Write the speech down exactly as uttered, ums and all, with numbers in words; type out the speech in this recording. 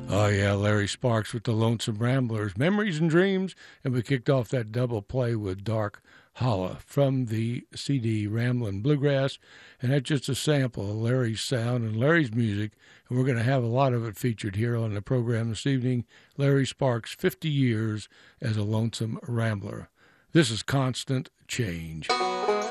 Oh, yeah, Larry Sparks with the Lonesome Ramblers, Memories and Dreams. And we kicked off that double play with Dark Holla from the C D Ramblin' Bluegrass. And that's just a sample of Larry's sound and Larry's music. And we're going to have a lot of it featured here on the program this evening. Larry Sparks, fifty years as a Lonesome Rambler. This is Constant Change.